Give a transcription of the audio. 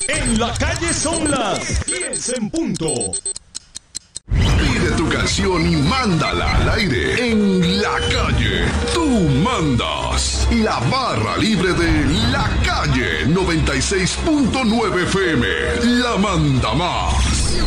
En la calle son las 10 en punto. Pide tu canción y mándala al aire. En la calle, tú mandas. La barra libre de La Calle 96.9 FM. La manda más.